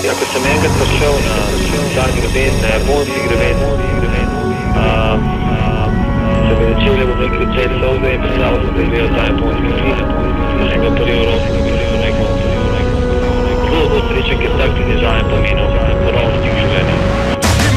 Ja, ko sem enkrat prišel na ta greben, na japonski greben, se mi začeli v neki celi solze in predstavljal sem, da je ta japonski